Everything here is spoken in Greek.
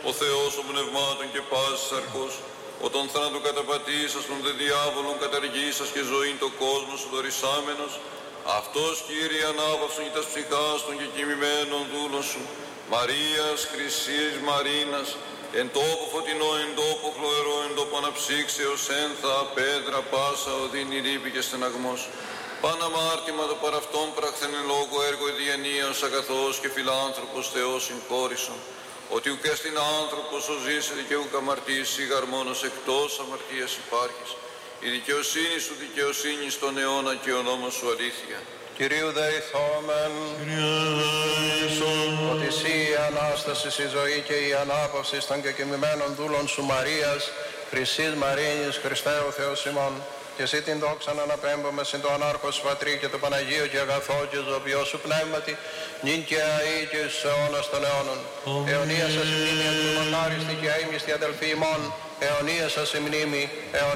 ο Θεός των πνευμάτων και πάσης σαρκός, ο τον θάνατο καταπατήσας, τον δε διάβολον καταργήσας και ζωήν το κόσμο σου δωρησάμενος, αυτός, Κύριε, ανάπαυσον και τας ψυχάς των και κοιμημένων δούλων σου, Μαρίας, Χρυσής, Μαρίνας, εν τόπο φωτεινό, εν τόπο χλωερό, εν τόπο αναψύξεως, ένθα, πέτρα, πάσα, οδύνη, ρήπη και στεναγμός. Παν αμάρτημα το παρ' αυτόν πραχθεν εν λόγω έργο εδιανοίας, αγαθός και φιλάνθρωπος Θεός συγχώρησον, ότι ουκ έστιν άνθρωπος ο ζήσεται και ουκ αμαρτής σιγαρ μόνος εκτός αμαρτίας υπάρχεις. Η δικαιοσύνη σου δικαιοσύνη στον αιώνα και ο νόμος σου αλήθεια. Κυρίου δεηθόμεν, ότι εσύ η Ανάσταση, η ζωή και η ανάπαυση των κεκοιμημένων δούλων σου Μαρίας, Χρυσής Μαρίνης, Χριστέ ο Θεός ημών, και εσύ την δόξα να αναπέμπουμε συν το ανάρχο σου Πατρί και το Παναγίο και αγαθό και ζωοποιό σου πνεύματι, νυν και αεί και στους αιώνας των αιώνων. Αιωνία σας η μνήμη του μακάριστη και αείμιστη αδελφοί ημών, αιωνία σας η μνήμη,